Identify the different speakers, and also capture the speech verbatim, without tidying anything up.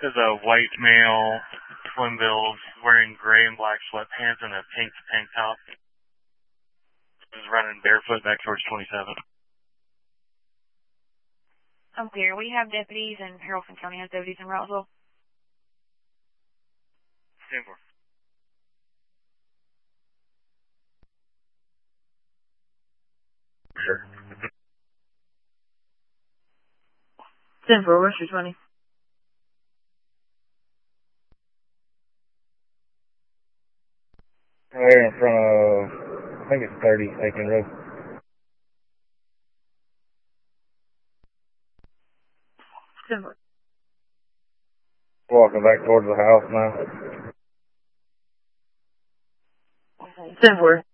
Speaker 1: There's a white male, twin bills, wearing gray and black sweatpants and a pink tank top. He's running barefoot back towards twenty-seven.
Speaker 2: I'm clear. We have deputies and Haralson County has deputies in Routesville.
Speaker 1: ten four.
Speaker 3: Sure.
Speaker 2: ten four, where's your twenty?
Speaker 3: Right here in front of, I think it's thirty, Aiken Road.
Speaker 2: ten four.
Speaker 3: Walking back towards the house now.
Speaker 2: ten four.